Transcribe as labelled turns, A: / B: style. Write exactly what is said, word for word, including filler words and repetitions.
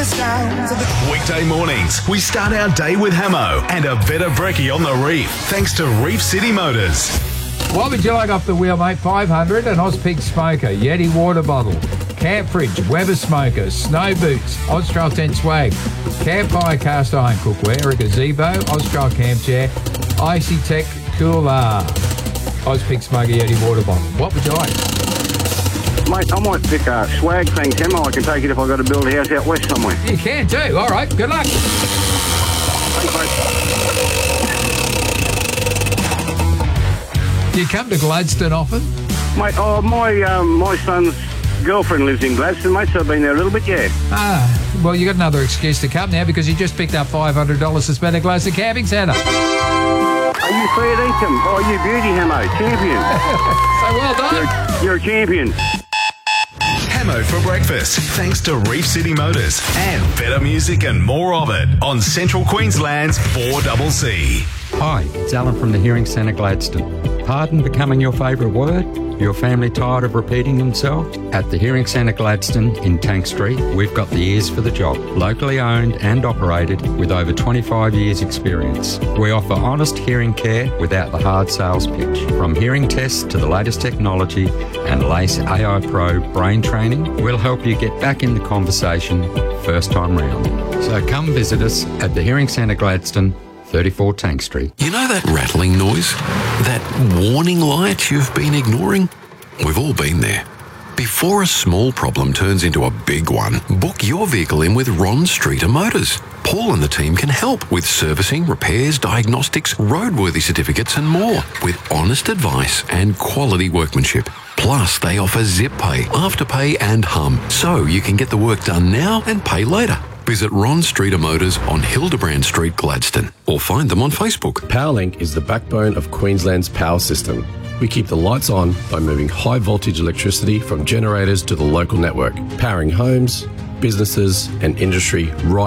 A: the sounds of the...
B: Weekday mornings, we start our day with Hamo and a bit of brekkie on the reef, thanks to Reef City Motors.
C: What would you like off the wheel, mate? five hundred, an Ozpig smoker, Yeti water bottle, camp fridge, Weber smoker, snow boots, Austral tent swag, campfire cast iron cookware, a gazebo, Austral camp chair, Icy Tech cooler, Ozpig smoker, Yeti water bottle. What would you like?
D: Mate, I might pick a swag things, Hemo. I can take it if I've got to build a house out west somewhere.
C: You can too. All right, good luck.
D: Thanks, mate.
C: Do you come to Gladstone often?
D: Mate, oh, my um, my son's girlfriend lives in Gladstone, mate, so I've been there a little bit, yeah.
C: Ah, well, you got another excuse to come now because you just picked up five hundred dollars to spend at Gladstone Camping Centre.
D: Are you fair dinkum? Oh, you beauty, Hemo. Champion.
C: So well done.
D: You're, you're a champion.
B: Hamo for breakfast, thanks to Reef City Motors and better music and more of it on Central Queensland's four C C.
E: Hi, it's Alan from the Hearing Centre Gladstone. Pardon becoming your favourite word? Your family tired of repeating themselves? At the Hearing Centre Gladstone in Tank Street, we've got the ears for the job. Locally owned and operated with over twenty-five years experience. We offer honest hearing care without the hard sales pitch. From hearing tests to the latest technology and LACE A I Pro brain training, we'll help you get back in the conversation first time round. So come visit us at the Hearing Centre Gladstone, thirty-four Tank Street.
F: You know that rattling noise? That warning light you've been ignoring? We've all been there. Before a small problem turns into a big one, book your vehicle in with Ron Streeter Motors. Paul and the team can help with servicing, repairs, diagnostics, roadworthy certificates and more, with honest advice and quality workmanship. Plus, they offer Zip Pay, Afterpay and Hum, so you can get the work done now and pay later. Visit Ron Streeter Motors on Hildebrand Street, Gladstone, or find them on Facebook.
G: Powerlink is the backbone of Queensland's power system. We keep the lights on by moving high voltage electricity from generators to the local network, powering homes, businesses and industry right